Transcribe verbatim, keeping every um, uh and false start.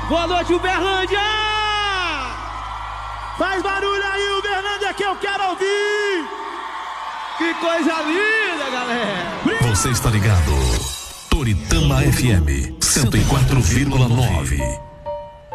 Boa noite, Uberlândia! Faz barulho aí, Uberlândia, que eu quero ouvir! Que coisa linda, galera! Você está ligado? Toritama F M cento e quatro vírgula nove.